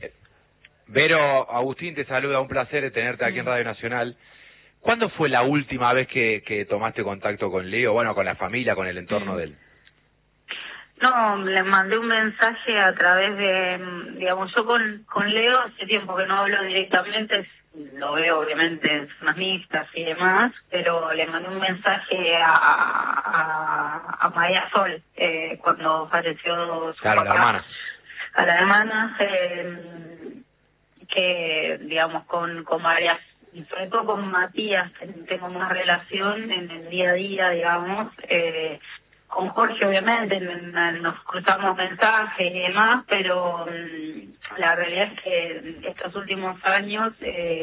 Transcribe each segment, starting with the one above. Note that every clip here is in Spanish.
Vero, Agustín te saluda, un placer tenerte aquí en Radio Nacional. ¿Cuándo fue la última vez que tomaste contacto con Leo, bueno, con la familia, con el entorno de él? No, le mandé un mensaje a través de, digamos, yo con Leo hace tiempo que no hablo directamente, lo veo obviamente en zonas mixtas y demás, pero le mandé un mensaje a María Sol cuando falleció su Claro, papá, la hermana. a la hermana, que digamos con María, y sobre todo con Matías tengo más relación en el día a día, digamos, con Jorge obviamente nos cruzamos mensajes y demás, pero la realidad es que estos últimos años,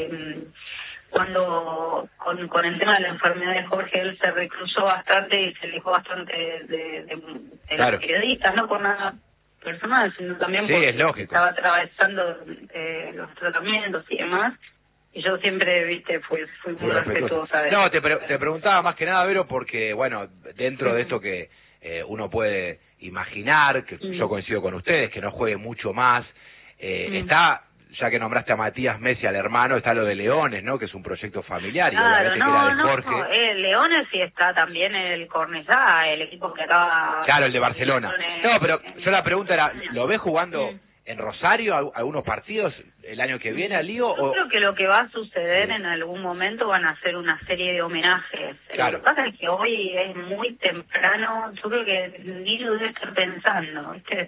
cuando con el tema de la enfermedad de Jorge, él se recluyó bastante y se alejó bastante de Claro. los periodistas, no por nada personal, sino también Sí, porque es lógico. estaba atravesando los tratamientos y demás. Y yo siempre, viste, fui muy respetuosa de eso. No, te preguntaba más que nada, Vero, porque, bueno, dentro de esto que uno puede imaginar, que yo coincido con ustedes, que no juegue mucho más, está, ya que nombraste a Matías Messi, al hermano, está lo de Leones, ¿no?, que es un proyecto familiar, Claro, y obviamente que era de Jorge. No, Leones sí está también el Cornellá, el equipo que acaba... Claro, el de Barcelona. No, pero yo la pregunta era, ¿lo ves jugando en Rosario algunos partidos el año que viene al Lío? Yo creo que lo que va a suceder en algún momento van a ser una serie de homenajes. Claro. Lo que pasa es que hoy es muy temprano, yo creo que ni lo debe estar pensando, ¿viste?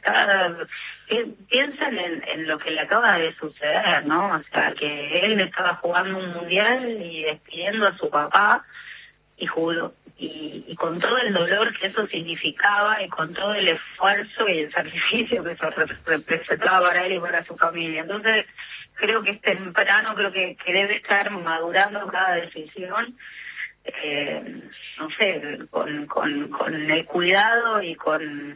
Piensan en lo que le acaba de suceder, ¿no? O sea, que él estaba jugando un mundial y despidiendo a su papá, y jugó, y con todo el dolor que eso significaba y con todo el esfuerzo y el sacrificio que eso representaba para él y para su familia. Entonces creo que es temprano, creo que debe estar madurando cada decisión, no sé, con el cuidado y con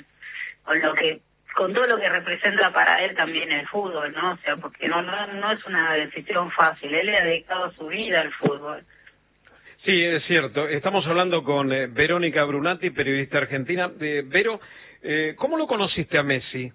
todo lo que representa para él también el fútbol, ¿no? O sea, porque no es una decisión fácil, él le ha dedicado su vida al fútbol. Sí, es cierto. Estamos hablando con Verónica Brunati, periodista argentina. Vero, ¿cómo lo conociste a Messi?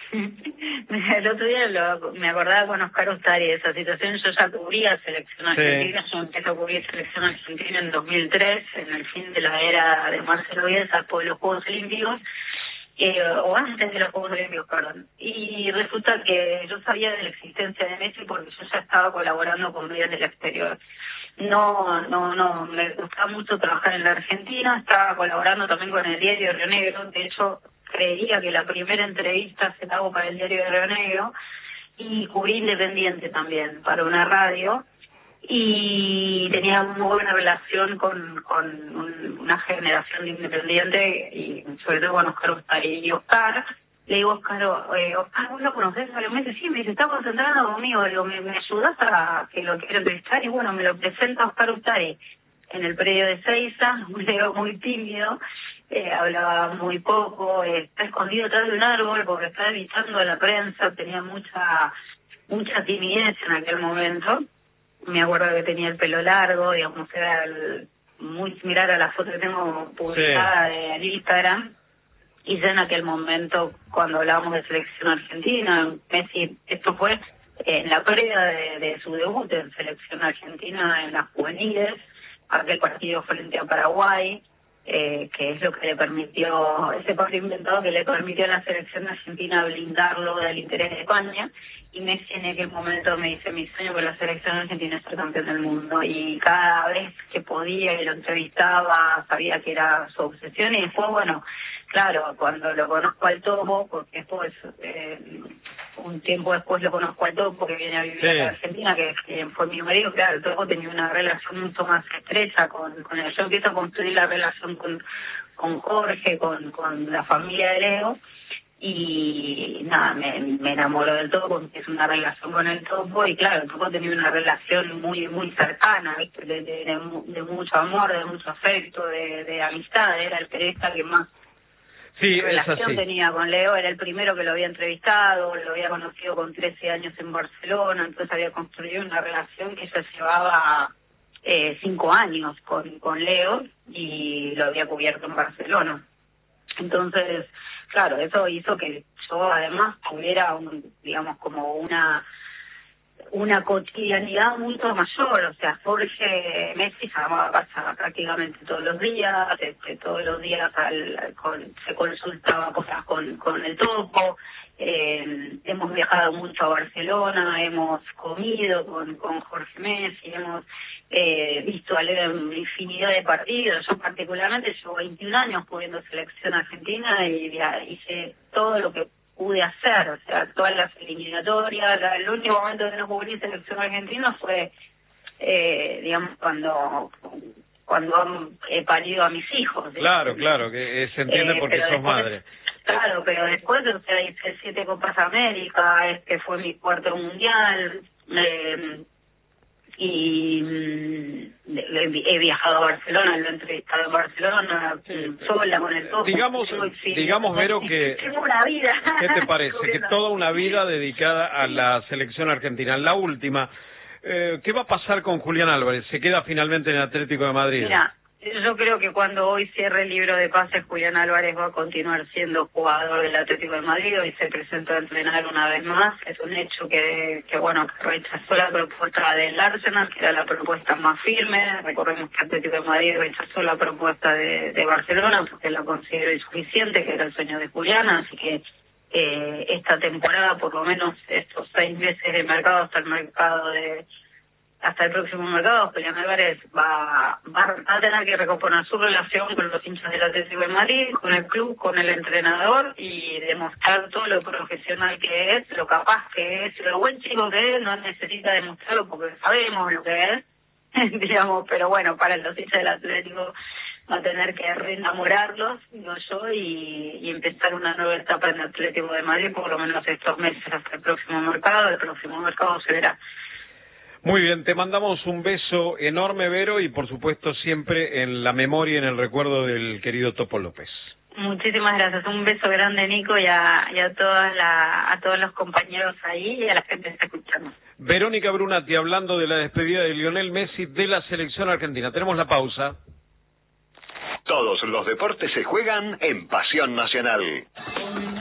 El otro día me acordaba con Oscar Ustari de esa situación. Yo ya cubría selección argentina, yo empecé a cubrir selección argentina en 2003, en el fin de la era de Marcelo Bielsa, después de los Juegos Olímpicos, o antes de los Juegos Olímpicos, perdón. Y resulta que yo sabía de la existencia de Messi porque yo ya estaba colaborando con medios del exterior. No, me gustaba mucho trabajar en la Argentina, estaba colaborando también con el diario Río Negro, de hecho creería que la primera entrevista se la hago para el diario de Río Negro, y cubrí Independiente también para una radio, y tenía muy buena relación con una generación de Independiente, y sobre todo con Oscar Ustari. Y Oscar, le digo, Oscar, ¿vos lo conocés a los meses? Sí, me dice, está concentrado conmigo, digo, ¿me ayudás a que lo quiero entrevistar? Y bueno, me lo presenta Oscar Ustari en el predio de Seiza, un Leo muy tímido, hablaba muy poco, está escondido atrás de un árbol porque estaba evitando a la prensa, tenía mucha timidez en aquel momento. Me acuerdo que tenía el pelo largo, digamos, era muy similar a la foto que tengo publicada en Instagram. Y ya en aquel momento, cuando hablábamos de selección argentina, Messi, esto fue en la previa de su debut en selección argentina en las juveniles, aquel partido frente a Paraguay, que es lo que le permitió, ese partido inventado que le permitió a la selección argentina blindarlo del interés de España. Y Messi en aquel momento me dice, mi sueño con la selección argentina es ser campeón del mundo, y cada vez que podía y lo entrevistaba sabía que era su obsesión. Y después, bueno, claro, cuando lo conozco al Topo, porque después, un tiempo después lo conozco al Topo, que viene a vivir a la Argentina, que fue mi marido, claro, el Topo tenía una relación mucho más estrecha con él. Yo empiezo a construir la relación con Jorge, con la familia de Leo, y nada, me enamoró del Topo, porque es una relación con el Topo, y claro, el Topo tenía una relación muy cercana, ¿viste? De mucho amor, de mucho afecto, de amistad. Era el periodista que más relación tenía con Leo, era el primero que lo había entrevistado, lo había conocido con 13 años en Barcelona, entonces había construido una relación que ya llevaba 5 años con Leo, y lo había cubierto en Barcelona. Entonces, claro, eso hizo que yo además tuviera digamos como una cotidianidad mucho mayor. O sea, Jorge Messi pasa prácticamente todos los días, todos los días se consultaba cosas con el Topo. Hemos viajado mucho a Barcelona, hemos comido con Jorge Messi, hemos visto a Leo en infinidad de partidos. Yo particularmente llevo 21 años cubriendo selección argentina y hice todo lo que pude hacer, o sea, todas las eliminatorias. El último momento que no cubrí selección argentina fue, digamos, cuando he parido a mis hijos. Claro, que se entiende porque sos después, madre. Claro, pero después, o sea, hice 7 Copas América, fue mi 4º mundial, y he viajado a Barcelona, lo he entrevistado en Barcelona, sola con el Topo. Digamos, Vero, que tengo una vida. ¿Qué te parece? Que toda una vida dedicada a la selección argentina. La última, ¿qué va a pasar con Julián Álvarez? ¿Se queda finalmente en el Atlético de Madrid? Mira, yo creo que cuando hoy cierre el libro de pases, Julián Álvarez va a continuar siendo jugador del Atlético de Madrid. Hoy se presentó a entrenar una vez más. Es un hecho que rechazó la propuesta del Arsenal, que era la propuesta más firme. Recordemos que Atlético de Madrid rechazó la propuesta de Barcelona porque la consideró insuficiente, que era el sueño de Julián. Así que esta temporada, por lo menos estos 6 meses de mercado hasta el próximo mercado, Julián Álvarez va a tener que recomponer su relación con los hinchas del Atlético de Madrid, con el club, con el entrenador, y demostrar todo lo profesional que es, lo capaz que es, lo buen chico que es. No necesita demostrarlo porque sabemos lo que es, digamos, pero bueno, para los hinchas del Atlético va a tener que reenamorarlos, digo yo, y empezar una nueva etapa en el Atlético de Madrid, por lo menos estos meses hasta el próximo mercado. El próximo mercado se verá. Muy bien, te mandamos un beso enorme, Vero, y por supuesto siempre en la memoria y en el recuerdo del querido Topo López. Muchísimas gracias, un beso grande, Nico, y a todos los compañeros ahí y a la gente que está escuchando. Verónica Brunati, hablando de la despedida de Lionel Messi de la selección argentina. Tenemos la pausa. Todos los deportes se juegan en Pasión Nacional.